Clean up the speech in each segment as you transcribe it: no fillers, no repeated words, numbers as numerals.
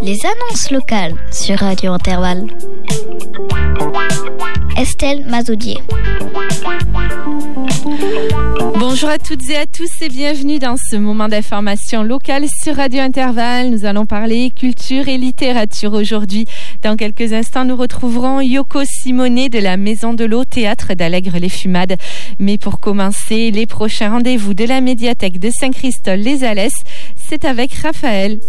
Les annonces locales sur Radio Intervalle. Estelle Mazoudier. Bonjour à toutes et à tous et bienvenue dans ce moment d'information locale sur Radio Intervalle. Nous allons parler culture et littérature aujourd'hui. Dans quelques instants, nous retrouverons Yoko Simonet de la Maison de l'Eau, théâtre d'Allègre-les-Fumades. Mais pour commencer, les prochains rendez-vous de la médiathèque de Saint-Christol-les-Alès, c'est avec Raphaël.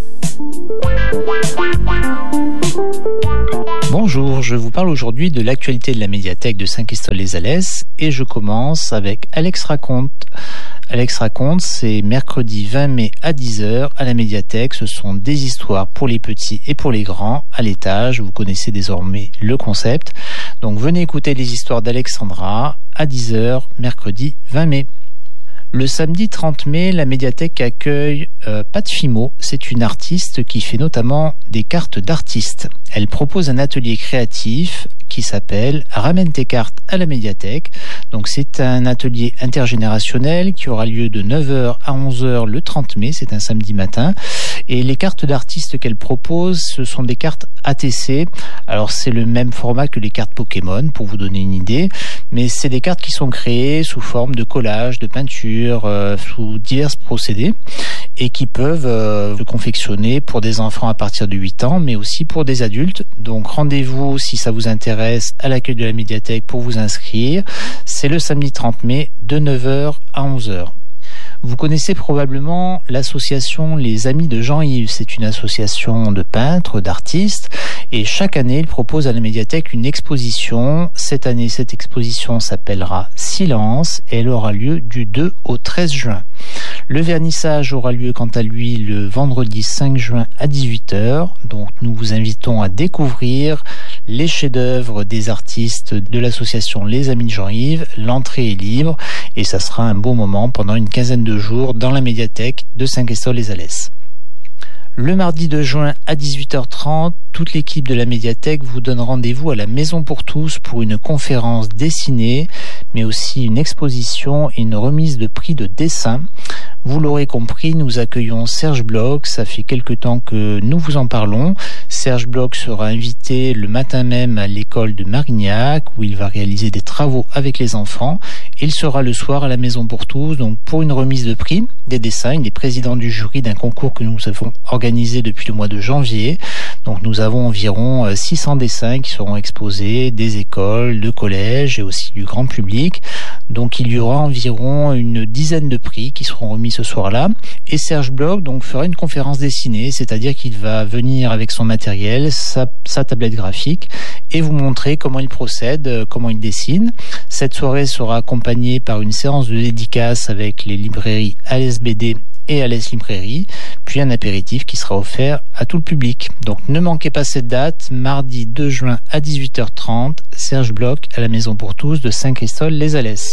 Bonjour, je vous parle aujourd'hui de l'actualité de la médiathèque de Saint-Christol-les-Alès et je commence avec Alex Raconte. Alex Raconte, c'est mercredi 20 mai à 10h à la médiathèque. Ce sont des histoires pour les petits et pour les grands à l'étage. Vous connaissez désormais le concept. Donc venez écouter les histoires d'Alexandra à 10h mercredi 20 mai. Le samedi 30 mai, la médiathèque accueille Pat Fimo. C'est une artiste qui fait notamment des cartes d'artistes. Elle propose un atelier créatif qui s'appelle « Ramène tes cartes à la médiathèque ». Donc c'est un atelier intergénérationnel qui aura lieu de 9h à 11h le 30 mai, c'est un samedi matin. Et les cartes d'artistes qu'elle propose, ce sont des cartes ATC. Alors c'est le même format que les cartes Pokémon, pour vous donner une idée. Mais c'est des cartes qui sont créées sous forme de collage, de peinture, sous divers procédés. Et qui peuvent se confectionner pour des enfants à partir de 8 ans, mais aussi pour des adultes. Donc rendez-vous, si ça vous intéresse, à l'accueil de la médiathèque pour vous inscrire. C'est le samedi 30 mai de 9h à 11h. Vous connaissez probablement l'association Les Amis de Jean-Yves. C'est une association de peintres, d'artistes, et chaque année, ils proposent à la médiathèque une exposition. Cette année, cette exposition s'appellera Silence et elle aura lieu du 2 au 13 juin. Le vernissage aura lieu quant à lui le vendredi 5 juin à 18h. Donc nous vous invitons à découvrir les chefs-d'œuvre des artistes de l'association Les Amis de Jean-Yves. L'entrée est libre et ça sera un beau moment pendant une quinzaine de jours dans la médiathèque de Saint-Christol-les-Alès. Le mardi 2 juin à 18h30, toute l'équipe de la médiathèque vous donne rendez-vous à la Maison pour tous pour une conférence dessinée, mais aussi une exposition et une remise de prix de dessin. Vous l'aurez compris, nous accueillons Serge Bloch. Ça fait quelque temps que nous vous en parlons. Serge Bloch sera invité le matin même à l'école de Marignac où il va réaliser des travaux avec les enfants. Il sera le soir à la Maison pour tous, donc pour une remise de prix des dessins. Il est président du jury d'un concours que nous avons organisé depuis le mois de janvier. Donc nous avons environ 600 dessins qui seront exposés des écoles, de collèges et aussi du grand public. Donc il y aura environ une dizaine de prix qui seront remis ce soir-là. Et Serge Bloch donc fera une conférence dessinée, c'est-à-dire qu'il va venir avec son matériel, sa tablette graphique et vous montrer comment il procède, comment il dessine. Cette soirée sera accompagnée par une séance de dédicace avec les librairies Alès BD et Alès Librairie, puis un apéritif qui sera offert à tout le public. Donc ne manquez pas cette date, mardi 2 juin à 18h30, Serge Bloch à la Maison pour tous de Saint-Christol-les-Alès.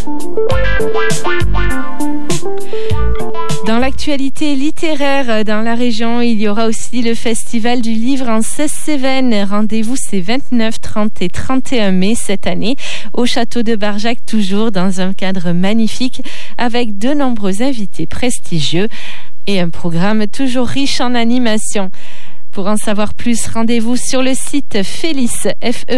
Dans l'actualité littéraire dans la région, il y aura aussi le Festival du livre en Cévennes. Rendez-vous c'est 29, 30 et 31 mai cette année au château de Barjac, toujours dans un cadre magnifique avec de nombreux invités prestigieux et un programme toujours riche en animation. Pour en savoir plus, rendez-vous sur le site felice.events.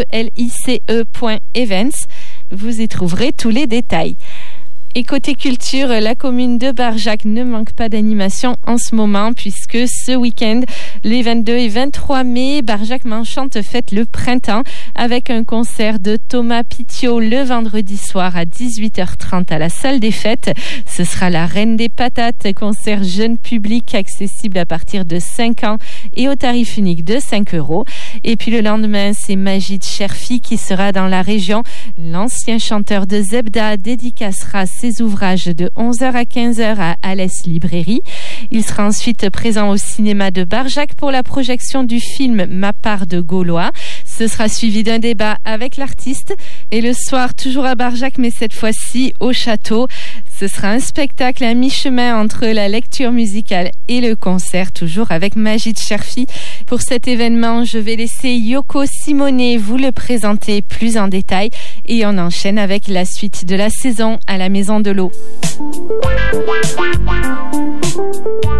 Vous y trouverez tous les détails. Et côté culture, la commune de Barjac ne manque pas d'animation en ce moment puisque ce week-end, les 22 et 23 mai, Barjac M'enchante fête le printemps avec un concert de Thomas Pitiot le vendredi soir à 18h30 à la salle des fêtes. Ce sera la Reine des Patates, concert jeune public accessible à partir de 5 ans et au tarif unique de 5 €. Et puis le lendemain, c'est Majid Cherfi qui sera dans la région. L'ancien chanteur de Zebda dédicacera ses ouvrages de 11h à 15h à Alès Librairie. Il sera ensuite présent au cinéma de Barjac pour la projection du film Ma part de Gaulois. Ce sera suivi d'un débat avec l'artiste. Et le soir, toujours à Barjac, mais cette fois-ci au château, ce sera un spectacle à mi-chemin entre la lecture musicale et le concert, toujours avec Majid Cherfi. Pour cet événement, je vais laisser Yoko Simonet vous le présenter plus en détail et on enchaîne avec la suite de la saison à la Maison de l'Eau.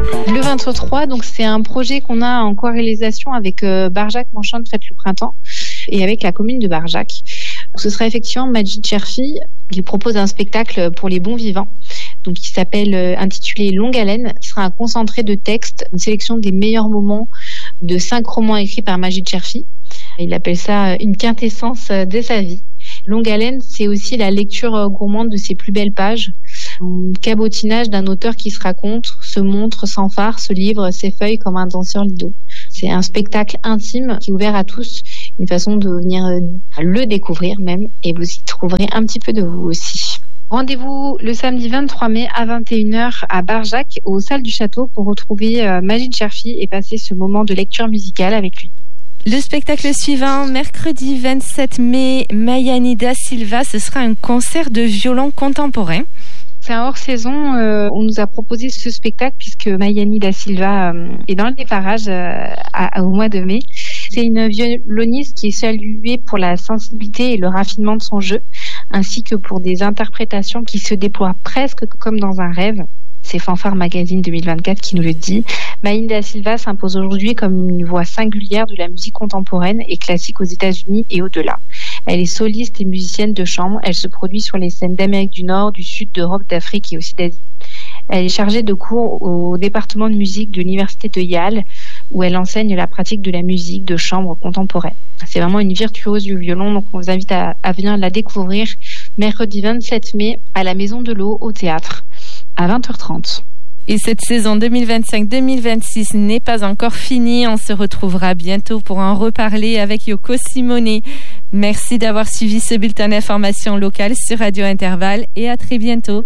Le 23, donc c'est un projet qu'on a en co-réalisation avec Barjac Manchante Fête le Printemps et avec la commune de Barjac. Ce sera effectivement Majid Cherfi qui propose un spectacle pour les bons vivants. Donc, qui s'appelle intitulé Longue Haleine, qui sera un concentré de textes, une sélection des meilleurs moments de 5 romans écrits par Majid Cherfi. Il appelle ça une quintessence de sa vie. Longue Haleine, c'est aussi la lecture gourmande de ses plus belles pages, un cabotinage d'un auteur qui se raconte, se montre sans phare, se livre, s'effeuille comme un danseur lido. C'est un spectacle intime qui est ouvert à tous, une façon de venir le découvrir même, et vous y trouverez un petit peu de vous aussi. Rendez-vous le samedi 23 mai à 21h à Barjac, aux Salles du Château, pour retrouver Majid Cherfi et passer ce moment de lecture musicale avec lui. Le spectacle suivant, mercredi 27 mai, Mayani da Silva, ce sera un concert de violon contemporain. C'est un hors-saison, on nous a proposé ce spectacle puisque Mayani da Silva est dans les parages au mois de mai. C'est une violoniste qui est saluée pour la sensibilité et le raffinement de son jeu, ainsi que pour des interprétations qui se déploient presque comme dans un rêve. C'est Fanfare Magazine 2024 qui nous le dit. Mayani da Silva s'impose aujourd'hui comme une voix singulière de la musique contemporaine et classique aux États-Unis et au-delà. Elle est soliste et musicienne de chambre. Elle se produit sur les scènes d'Amérique du Nord, du Sud, d'Europe, d'Afrique et aussi d'Asie. Elle est chargée de cours au département de musique de l'université de Yale, où elle enseigne la pratique de la musique de chambre contemporaine. C'est vraiment une virtuose du violon, donc on vous invite à venir la découvrir mercredi 27 mai à la Maison de l'Eau au théâtre à 20h30. Et cette saison 2025-2026 n'est pas encore finie. On se retrouvera bientôt pour en reparler avec Yoko Simone. Merci d'avoir suivi ce bulletin d'information locale sur Radio Intervalle et à très bientôt.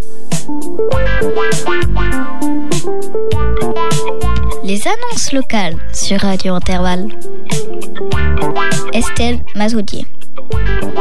Les annonces locales sur Radio Intervalle. Estelle Mazoudier.